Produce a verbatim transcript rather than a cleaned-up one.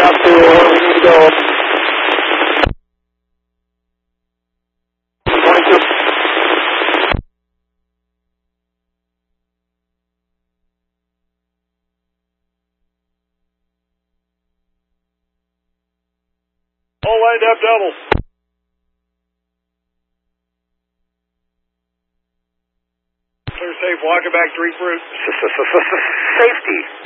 out to where we need to go. twenty-two. All lined up double. Clear safe, walking back three fruit. Safety.